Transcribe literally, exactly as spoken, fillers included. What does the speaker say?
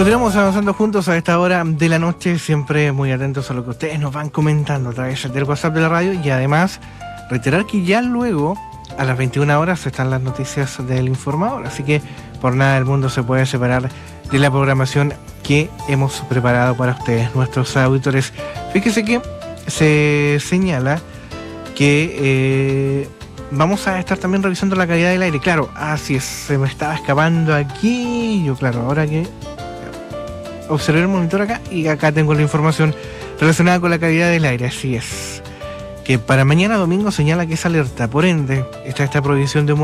Continuamos avanzando juntos a esta hora de la noche, siempre muy atentos a lo que ustedes nos van comentando a través del WhatsApp de la radio, y además reiterar que ya luego a las veintiuna horas están las noticias del informador, así que por nada del mundo se puede separar de la programación que hemos preparado para ustedes, nuestros auditores. Fíjese que se señala que eh, vamos a estar también revisando la calidad del aire. Claro, así es, se me estaba escapando aquí. Yo, claro, ahora que observé el monitor acá y acá tengo la información relacionada con la calidad del aire. Así es, que para mañana domingo señala que es alerta, por ende está esta prohibición de humo